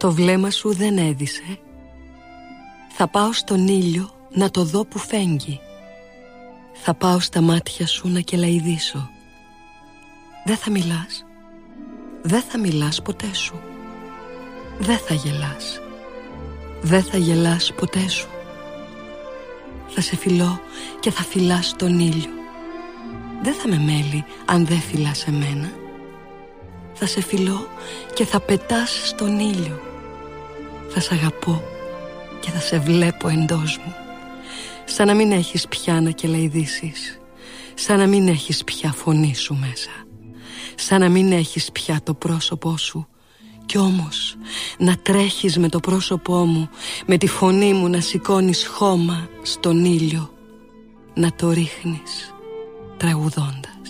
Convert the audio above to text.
Το βλέμμα σου δεν έδισε. Θα πάω στον ήλιο να το δω που φέγγει. Θα πάω στα μάτια σου να κελαηδήσω. Δεν θα μιλάς. Δεν θα μιλάς ποτέ σου. Δεν θα γελάς. Δεν θα γελάς ποτέ σου. Θα σε φιλώ και θα φυλάς τον ήλιο. Δεν θα με μέλει αν δεν φυλάς εμένα. Θα σε φιλώ και θα πετάς στον ήλιο. Θα σ' αγαπώ και θα σε βλέπω εντός μου. Σαν να μην έχεις πια να κελαηδήσεις. Σαν να μην έχεις πια φωνή σου μέσα. Σαν να μην έχεις πια το πρόσωπό σου. Κι όμως να τρέχεις με το πρόσωπό μου, με τη φωνή μου να σηκώνεις χώμα στον ήλιο, να το ρίχνεις τραγουδώντας.